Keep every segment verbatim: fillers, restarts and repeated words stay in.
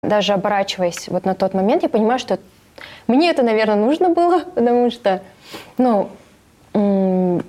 Даже оборачиваясь вот на тот момент, я понимаю, что мне это, наверное, нужно было, потому что, ну, м-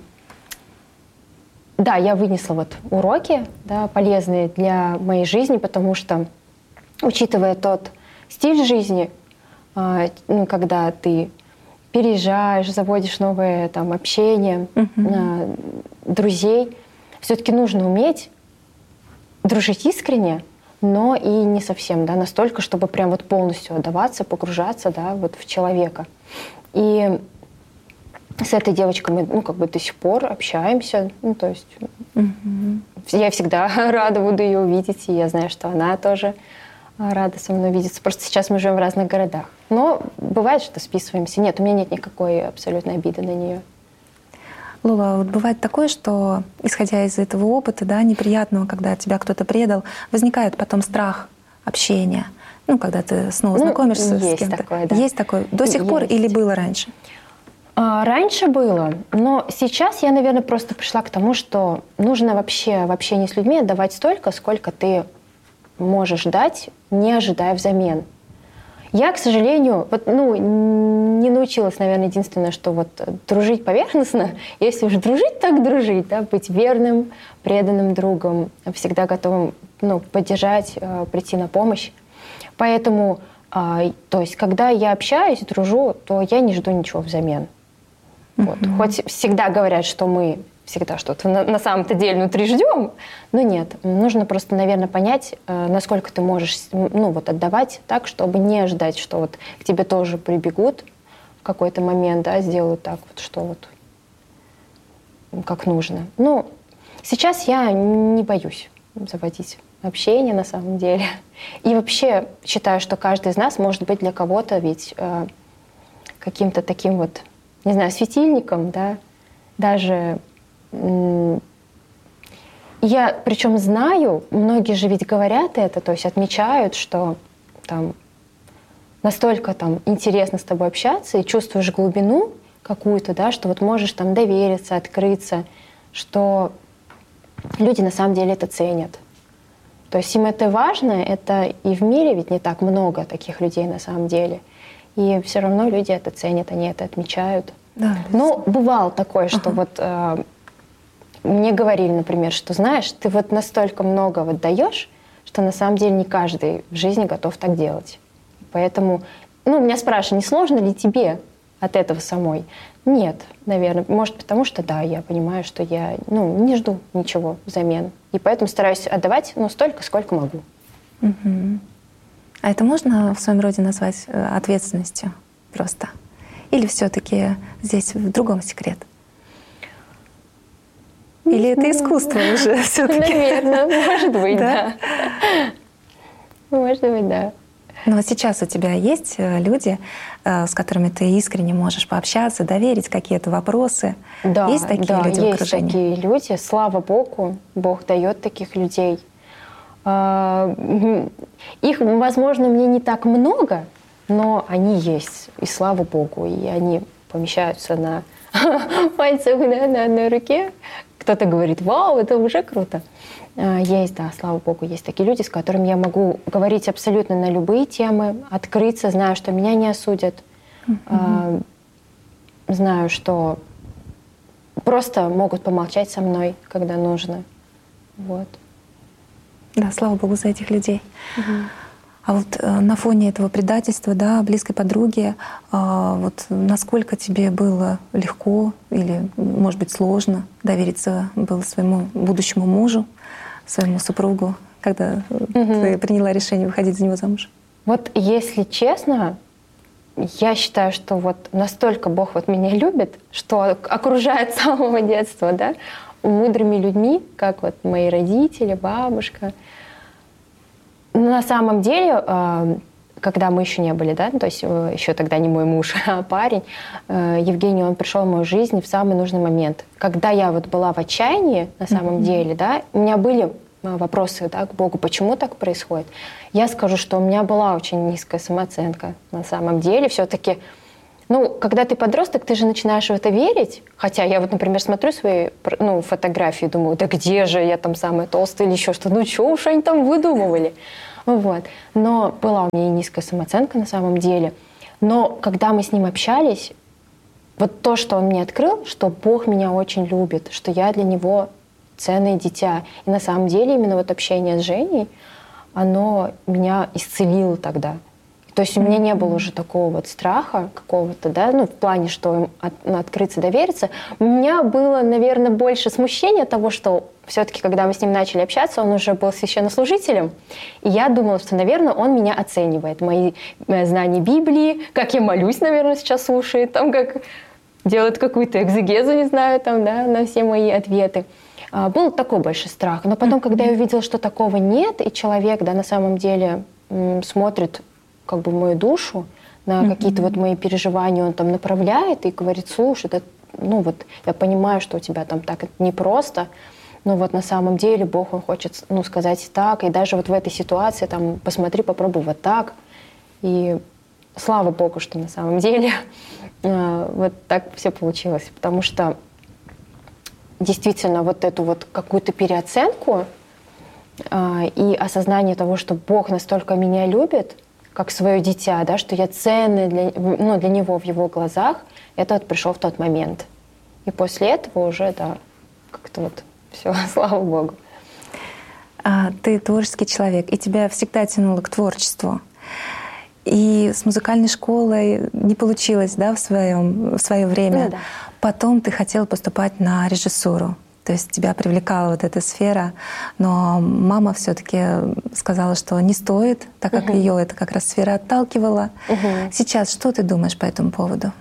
да, я вынесла вот уроки, да, полезные для моей жизни, потому что, учитывая тот стиль жизни, э, ну, когда ты переезжаешь, заводишь новое там общение, uh-huh. э, друзей, все-таки нужно уметь дружить искренне, но и не совсем, да, настолько, чтобы прям вот полностью отдаваться, погружаться, да, вот в человека. И с этой девочкой мы, ну, как бы до сих пор общаемся, ну, то есть mm-hmm. я всегда рада буду ее увидеть, и я знаю, что она тоже рада со мной видеться. Просто сейчас мы живем в разных городах. Но бывает, что списываемся. Нет, у меня нет никакой абсолютной обиды на нее. Лола, вот бывает такое, что, исходя из этого опыта, да, неприятного, когда тебя кто-то предал, возникает потом страх общения. Ну, когда ты снова ну, знакомишься с кем-то. Такое, да. Есть такое. До сих есть. пор или было раньше? А, раньше было, но сейчас я, наверное, просто пришла к тому, что нужно вообще в общении с людьми отдавать столько, сколько ты можешь дать, не ожидая взамен. Я, к сожалению, вот, ну, не научилась, наверное, единственное, что вот дружить поверхностно, если уж дружить, так дружить, да, быть верным, преданным другом, всегда готовым, ну, поддержать, прийти на помощь. Поэтому, то есть, когда я общаюсь, дружу, то я не жду ничего взамен. Mm-hmm. Вот. Хоть всегда говорят, что мы всегда что-то на, на самом-то деле внутри ждем, но нет. Нужно просто, наверное, понять, э, насколько ты можешь, ну, вот, отдавать так, чтобы не ожидать, что вот к тебе тоже прибегут в какой-то момент, да, сделают так вот, что вот как нужно. Ну, сейчас я не боюсь заводить общение на самом деле. И вообще считаю, что каждый из нас может быть для кого-то ведь э, каким-то таким вот, не знаю, светильником, да, даже я, причем знаю, многие же ведь говорят это, то есть отмечают, что там настолько там интересно с тобой общаться и чувствуешь глубину какую-то, да, что вот можешь там довериться, открыться, что люди на самом деле это ценят. То есть им это важно, это и в мире ведь не так много таких людей на самом деле. И все равно люди это ценят, они это отмечают. Да, но бывало такое, что ага. вот э, мне говорили, например, что, знаешь, ты вот настолько много вот даешь, что на самом деле не каждый в жизни готов так делать. Поэтому, ну, меня спрашивают, не сложно ли тебе от этого самой? Нет, наверное. Может, потому что, да, я понимаю, что я, ну, не жду ничего взамен. И поэтому стараюсь отдавать, ну, столько, сколько могу. Угу. А это можно в своем роде назвать ответственностью просто? Или все-таки здесь в другом секрет? Или это искусство уже все-таки? Наверное, может быть, да. Может быть, да. Но вот сейчас у тебя есть люди, с которыми ты искренне можешь пообщаться, доверить какие-то вопросы? Да, есть такие да, люди в окружении? Есть такие люди. Слава Богу, Бог дает таких людей. Их, возможно, мне не так много, но они есть, и слава Богу, и они помещаются на пальцах, да, на одной руке. Кто-то говорит, вау, это уже круто. Есть, да, слава Богу, есть такие люди, с которыми я могу говорить абсолютно на любые темы, открыться, знаю, что меня не осудят, mm-hmm. знаю, что просто могут помолчать со мной, когда нужно. Вот. Да, слава Богу за этих людей. Mm-hmm. А вот э, на фоне этого предательства, да, близкой подруги, э, вот насколько тебе было легко или, может быть, сложно довериться было своему будущему мужу, своему супругу, когда mm-hmm. ты приняла решение выходить за него замуж? Вот если честно, я считаю, что вот настолько Бог вот меня любит, что окружает с самого детства, да, мудрыми людьми, как вот мои родители, бабушка. На самом деле, когда мы еще не были, да, то есть еще тогда не мой муж, а парень, Евгений, он пришел в мою жизнь в самый нужный момент. Когда я вот была в отчаянии, на самом mm-hmm. деле, да, у меня были вопросы, да, к Богу, почему так происходит. Я скажу, что у меня была очень низкая самооценка на самом деле. Все-таки, ну, когда ты подросток, ты же начинаешь в это верить. Хотя я вот, например, смотрю свои, ну, фотографии, думаю, да где же я там самая толстая или еще что? Ну, что уж они там выдумывали? Вот. Но была у меня и низкая самооценка на самом деле. Но когда мы с ним общались, вот то, что он мне открыл, что Бог меня очень любит, что я для него ценное дитя. И на самом деле именно вот общение с Женей, оно меня исцелило тогда. То есть у меня не было уже такого вот страха какого-то, да, ну, в плане, что им от, ну, открыться, довериться. У меня было, наверное, больше смущения того, что все-таки, когда мы с ним начали общаться, он уже был священнослужителем, и я думала, что, наверное, он меня оценивает. Мои, мои знания Библии, как я молюсь, наверное, сейчас слушает, там, как делает какую-то экзегезу, не знаю, там, да, на все мои ответы. А, был такой большой страх. Но потом, когда я увидела, что такого нет, и человек, да, на самом деле м, смотрит как бы в мою душу, на mm-hmm. какие-то вот мои переживания он там направляет и говорит: слушай, это, ну вот я понимаю, что у тебя там так непросто, но вот на самом деле Бог, Он хочет, ну, сказать так, и даже вот в этой ситуации там посмотри, попробуй вот так. И слава Богу, что на самом деле вот так все получилось, потому что действительно вот эту вот какую-то переоценку и осознание того, что Бог настолько меня любит, как свое дитя, да, что я ценная для, ну, для него в его глазах, это вот пришел в тот момент. И после этого уже, да, как-то вот все, слава Богу. А, ты творческий человек, и тебя всегда тянуло к творчеству. И с музыкальной школой не получилось, да, в, своем, в свое время. Ну, да. Потом ты хотела поступать на режиссуру. То есть тебя привлекала вот эта сфера, но мама все-таки сказала, что не стоит, так как uh-huh. ее эта как раз сфера отталкивала. Uh-huh. Сейчас что ты думаешь по этому поводу?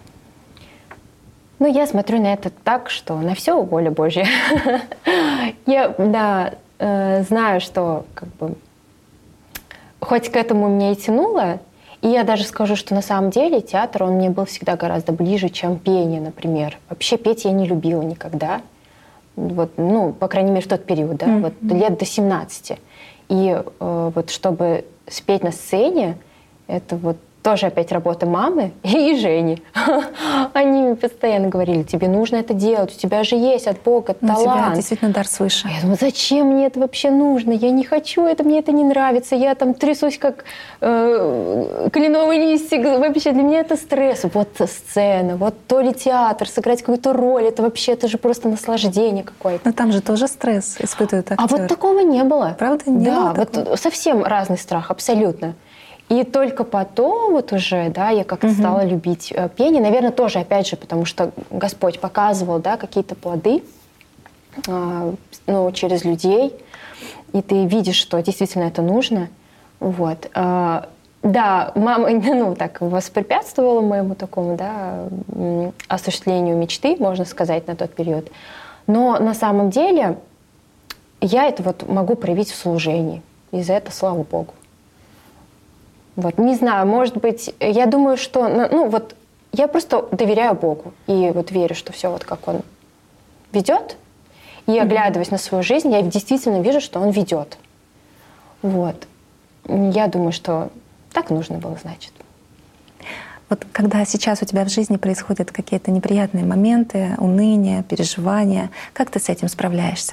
Ну, я смотрю на это так, что на все воля Божья. Я, да, э, знаю, что как бы хоть к этому меня и тянуло, и я даже скажу, что на самом деле театр, он мне был всегда гораздо ближе, чем пение, например. Вообще петь я не любила никогда. Вот, ну, по крайней мере, в тот период, да, mm-hmm. вот лет до семнадцати. И э, вот чтобы спеть на сцене, это вот тоже опять работа мамы и Жени. Они мне постоянно говорили: тебе нужно это делать, у тебя же есть от Бога талант. У тебя действительно дар свыше. А я думаю, зачем мне это вообще нужно? Я не хочу это, мне это не нравится. Я там трясусь, как э, кленовый листик. Вообще для меня это стресс. Вот сцена, вот то ли театр, сыграть какую-то роль. Это вообще, это же просто наслаждение какое-то. Но там же тоже стресс испытывают актеры. А вот такого не было. Правда? Не да, было вот совсем разный страх, абсолютно. И только потом вот уже, да, я как-то uh-huh. стала любить э, пение. Наверное, тоже, опять же, потому что Господь показывал, да, какие-то плоды э, ну, через людей, и ты видишь, что действительно это нужно. Вот. Э, да, мама, ну, так, воспрепятствовала моему такому, да, осуществлению мечты, можно сказать, на тот период. Но на самом деле я это вот могу проявить в служении. И за это слава Богу. Вот, не знаю, может быть, я думаю, что, ну, вот, я просто доверяю Богу и вот верю, что все вот как Он ведет, и оглядываясь mm-hmm. на свою жизнь, я действительно вижу, что Он ведет. Вот. Я думаю, что так нужно было, значит. Вот когда сейчас у тебя в жизни происходят какие-то неприятные моменты, уныние, переживания, как ты с этим справляешься?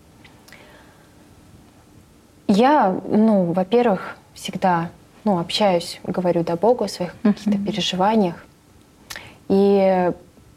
Я, ну, во-первых, всегда... Ну, общаюсь, говорю да Богу о своих uh-huh. каких-то переживаниях. И,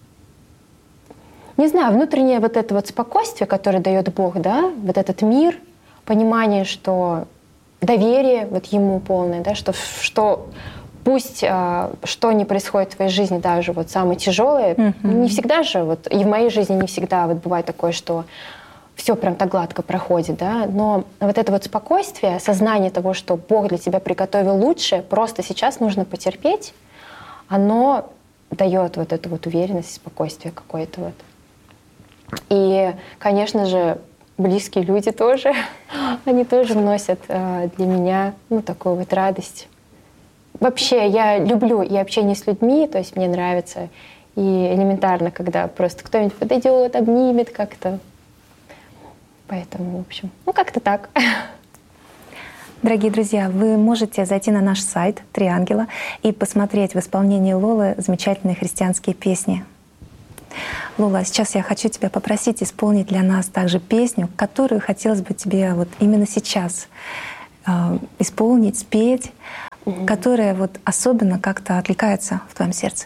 не знаю, внутреннее вот это вот спокойствие, которое дает Бог, да, вот этот мир, понимание, что доверие вот Ему полное, да, что, что пусть а, что ни происходит в твоей жизни, даже вот самое тяжелое, uh-huh. не всегда же, вот и в моей жизни не всегда вот бывает такое, что все прям так гладко проходит, да, но вот это вот спокойствие, осознание того, что Бог для тебя приготовил лучшее, просто сейчас нужно потерпеть, оно дает вот эту вот уверенность, спокойствие какое-то вот. И, конечно же, близкие люди тоже, они тоже вносят э, для меня, ну, такую вот радость. Вообще, я люблю и общение с людьми, то есть мне нравится, и элементарно, когда просто кто-нибудь подойдет, обнимет как-то. Поэтому, в общем, ну как-то так. Дорогие друзья, вы можете зайти на наш сайт «Три ангела» и посмотреть в исполнении Лолы замечательные христианские песни. Лола, сейчас я хочу тебя попросить исполнить для нас также песню, которую хотелось бы тебе вот именно сейчас э, исполнить, спеть, Мгм. которая вот особенно как-то откликается в твоем сердце?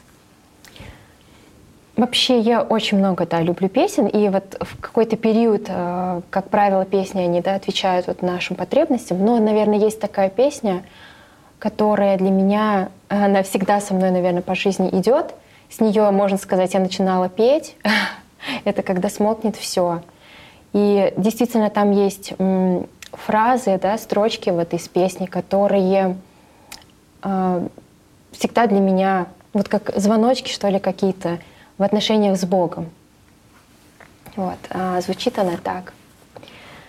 Вообще, я очень много, да, люблю песен, и вот в какой-то период, э, как правило, песни, они, да, отвечают вот нашим потребностям, но, наверное, есть такая песня, которая для меня, она всегда со мной, наверное, по жизни идет. С нее, можно сказать, я начинала петь. Это «Когда смолкнет все». И действительно там есть м, фразы, да, строчки вот из песни, которые э, всегда для меня вот как звоночки, что ли, какие-то в отношениях с Богом. Вот. А звучит она так.